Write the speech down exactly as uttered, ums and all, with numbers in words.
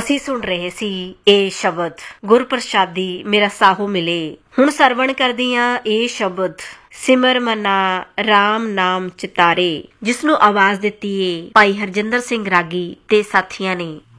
ਅਸੀਂ ਸੁਣ ਰਹੇ ਸੀ ਇਹ ਸ਼ਬਦ ਗੁਰਪ੍ਰਸਾਦੀ ਮੇਰਾ ਸਾਹੋ ਮਿਲੇ। ਹੁਣ ਸਰਵਣ ਕਰਦੀਆਂ ਇਹ ਸ਼ਬਦ ਸਿਮਰ ਮਨਾ ਰਾਮ ਨਾਮ ਚਿਤਾਰੇ, ਜਿਸ ਨੂੰ ਆਵਾਜ਼ ਦਿੱਤੀ ਏ ਭਾਈ ਹਰਜਿੰਦਰ ਸਿੰਘ ਰਾਗੀ ਤੇ ਸਾਥੀਆਂ ਨੇ।